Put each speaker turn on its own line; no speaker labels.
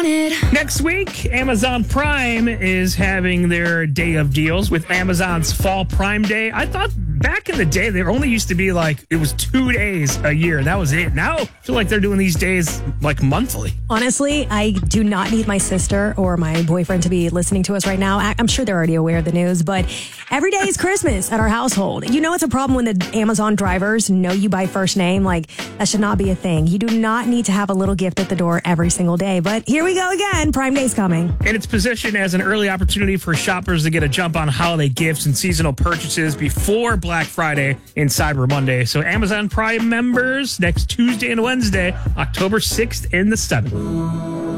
want it.
Next week, Amazon Prime is having their day of deals with Amazon's Fall Prime Day. I thought back in the day, there only used to be it was 2 days a year. That was it. Now, I feel like they're doing these days monthly.
Honestly, I do not need my sister or my boyfriend to be listening to us right now. I'm sure they're already aware of the news, but every day is Christmas at our household. You know it's a problem when the Amazon drivers know you by first name. That should not be a thing. You do not need to have a little gift at the door every single day. But here we go again. Prime Day's coming.
And it's positioned as an early opportunity for shoppers to get a jump on holiday gifts and seasonal purchases before Black Friday and Cyber Monday. So Amazon Prime members next Tuesday and Wednesday, October 6th and the 7th.